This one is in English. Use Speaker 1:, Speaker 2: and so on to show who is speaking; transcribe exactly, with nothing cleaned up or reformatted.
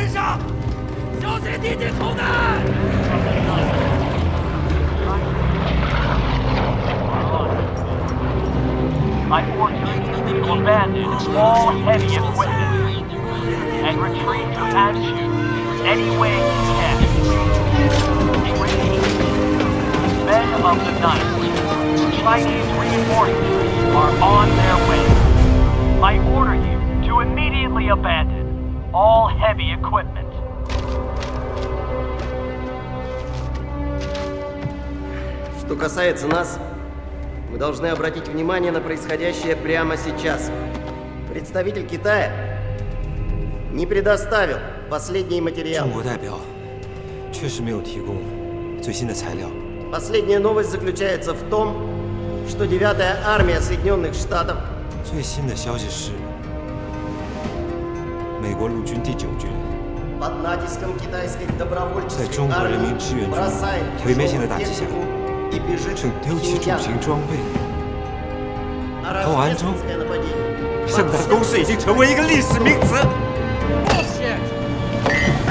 Speaker 1: 跟上，小心敌机投弹！
Speaker 2: I order you to abandon all heavy equipment and retreat to Anshu any way you can. Men of the night, Chinese reinforcements are on their way. I order you to immediately abandon all heavy equipment.
Speaker 3: Что касается нас, мы должны обратить внимание на происходящее прямо сейчас. Представитель Китая не предоставил последние материалы.
Speaker 4: 中国代表确实没有提供最新的材料。
Speaker 3: Последняя новость заключается в том, что девятая армия Соединенных Штатов
Speaker 4: 最新的消息是，美国陆军第九军
Speaker 3: под натиском китайской
Speaker 4: 在
Speaker 3: добровольческой
Speaker 4: 中国人民
Speaker 3: армии
Speaker 4: 志愿军
Speaker 3: бросает
Speaker 4: 毁灭性的打击
Speaker 3: тяжелую
Speaker 4: 下，
Speaker 3: технику и бежит
Speaker 4: 正丢弃
Speaker 3: в
Speaker 4: 重型
Speaker 3: Синьцзян.
Speaker 4: 装备。
Speaker 3: А
Speaker 4: Хаванчжоу
Speaker 3: рождественское нападение
Speaker 4: 圣诞攻势已经成为一个历史名词。